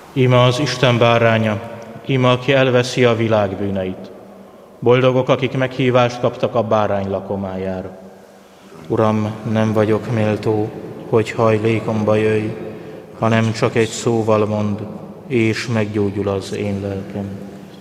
Íme az Isten báránya, íme aki elveszi a világ bűneit. Boldogok, akik meghívást kaptak a bárány lakomájára. Uram, nem vagyok méltó, hogy hajlékomba jöjj, hanem csak egy szóval mondd, és meggyógyul az én lelkem.